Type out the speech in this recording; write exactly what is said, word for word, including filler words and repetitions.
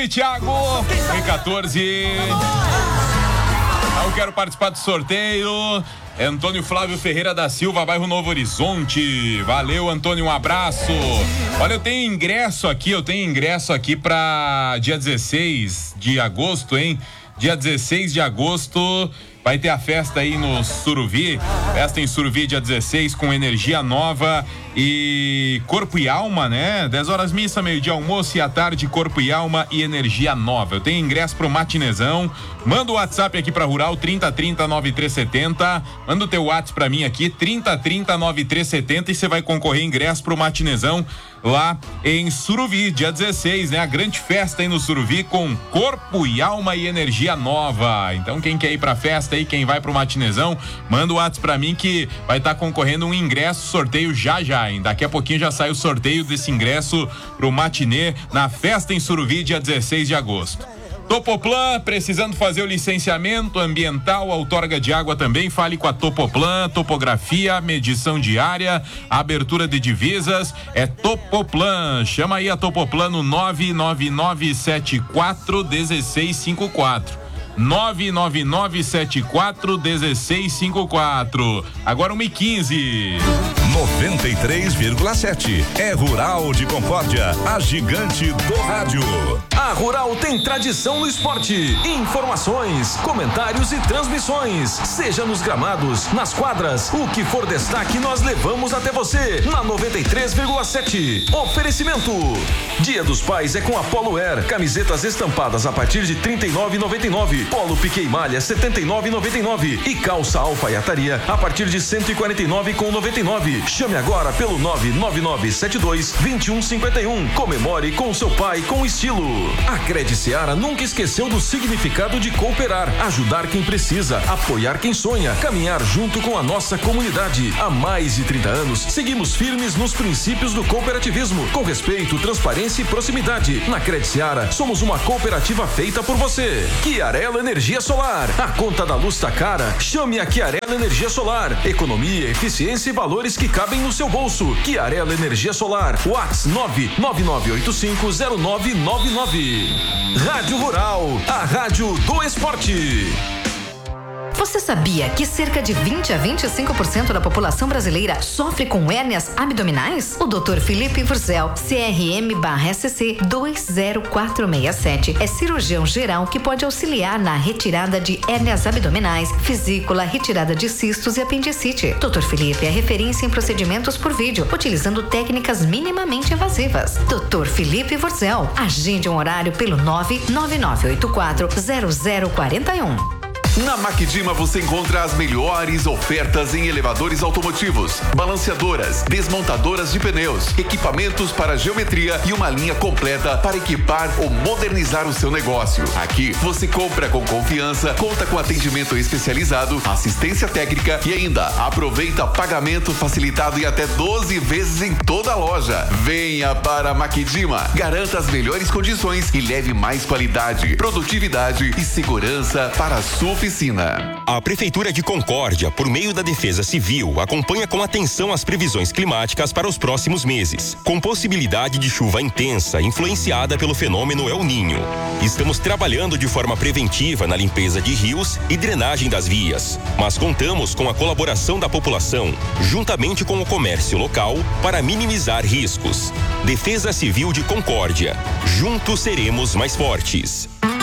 nome, Thiago? Em quatorze. Eu quero participar do sorteio. Antônio Flávio Ferreira da Silva, bairro Novo Horizonte. Valeu, Antônio, um abraço. Olha, eu tenho ingresso aqui, eu tenho ingresso aqui pra dia dezesseis de agosto, hein? Dia dezesseis de agosto vai ter a festa aí no Suruvi. Festa em Suruvi, dia dezesseis, com energia nova e corpo e alma, né? dez horas missa, meio-dia almoço e à tarde corpo e alma e energia nova. Eu tenho ingresso pro matinezão. Manda o WhatsApp aqui pra Rural, trinta trinta, noventa e três setenta. Manda o teu WhatsApp pra mim aqui, trinta trinta, noventa e três setenta, e você vai concorrer ingresso pro matinezão lá em Suruvi, dia dezesseis, né? A grande festa aí no Suruvi com corpo e alma e energia nova. Então quem quer ir pra festa aí, quem vai pro matinezão, manda o WhatsApp pra mim que vai estar tá concorrendo um ingresso, sorteio já já, hein? Daqui a pouquinho já sai o sorteio desse ingresso pro matinê na festa em Suruvi, dia dezesseis de agosto. Topoplan, precisando fazer o licenciamento ambiental, outorga de água também, fale com a Topoplan, topografia, medição diária, abertura de divisas, é Topoplan. Chama aí a Topoplan no nove nove nove sete quatro um seis cinco quatro. nove nove nove sete quatro um seis cinco quatro. Agora uma e quinze. noventa e três vírgula sete. É Rural de Concórdia, a gigante do rádio. A Rural tem tradição no esporte. Informações, comentários e transmissões. Seja nos gramados, nas quadras, o que for destaque nós levamos até você. Na noventa e três vírgula sete. Oferecimento. Dia dos Pais é com a Polo Air. Camisetas estampadas a partir de trinta e nove reais e noventa e nove centavos. Polo Piquet Malha setenta e nove reais e noventa e nove centavos. E calça alfaiataria a partir de cento e quarenta e nove reais e noventa e nove centavos. Chame agora pelo nove nove nove sete dois dois um cinco um. Comemore com seu pai com estilo. A Cred Seara nunca esqueceu do significado de cooperar, ajudar quem precisa, apoiar quem sonha, caminhar junto com a nossa comunidade. Há mais de trinta anos, seguimos firmes nos princípios do cooperativismo, com respeito, transparência e proximidade. Na Cred Seara, somos uma cooperativa feita por você. Chiarello Energia Solar. A conta da luz tá cara? Chame a Chiarello Energia Solar. Economia, eficiência e valores que cabem no seu bolso. Chiarello Energia Solar. WhatsApp nove nove nove oito cinco zero nove nove nove. Rádio Rural, a rádio do esporte. Você sabia que cerca de vinte a vinte e cinco por cento da população brasileira sofre com hérnias abdominais? O doutor Felipe Vurzel, C R M barra S C dois zero quatro seis sete, é cirurgião geral que pode auxiliar na retirada de hérnias abdominais, vesícula, retirada de cistos e apendicite. doutor Felipe é referência em procedimentos por vídeo, utilizando técnicas minimamente invasivas. doutor Felipe Vurzel, agende um horário pelo nove nove nove oito quatro zero zero quatro um. Na Macdima você encontra as melhores ofertas em elevadores automotivos, balanceadoras, desmontadoras de pneus, equipamentos para geometria e uma linha completa para equipar ou modernizar o seu negócio. Aqui você compra com confiança, conta com atendimento especializado, assistência técnica e ainda aproveita pagamento facilitado em até doze vezes em toda a loja. Venha para a Macdima, garanta as melhores condições e leve mais qualidade, produtividade e segurança para a sua oficina. A Prefeitura de Concórdia, por meio da Defesa Civil, acompanha com atenção as previsões climáticas para os próximos meses, com possibilidade de chuva intensa influenciada pelo fenômeno El Niño. Estamos trabalhando de forma preventiva na limpeza de rios e drenagem das vias, mas contamos com a colaboração da população, juntamente com o comércio local, para minimizar riscos. Defesa Civil de Concórdia. Juntos seremos mais fortes.